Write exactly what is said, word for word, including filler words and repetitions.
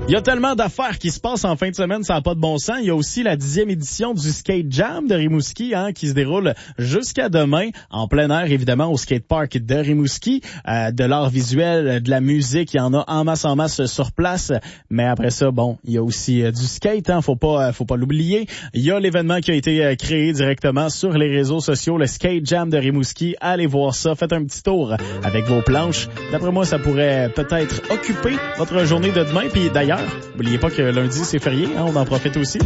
Il y a tellement d'affaires qui se passent en fin de semaine, ça n'a pas de bon sens. Il y a aussi la dixième édition du Skate Jam de Rimouski, hein, qui se déroule jusqu'à demain, en plein air, évidemment, au skatepark de Rimouski. Euh, de l'art visuel, de la musique, il y en a en masse en masse sur place. Mais après ça, bon, il y a aussi euh, du skate, hein, faut pas, faut pas l'oublier. Il y a l'événement qui a été euh, créé directement sur les réseaux sociaux, le Skate Jam de Rimouski. Allez voir ça, faites un petit tour avec vos planches. D'après moi, ça pourrait peut-être occuper votre journée de demain. Puis d'ailleurs, n'oubliez pas que lundi, c'est férié, hein, on en profite aussi.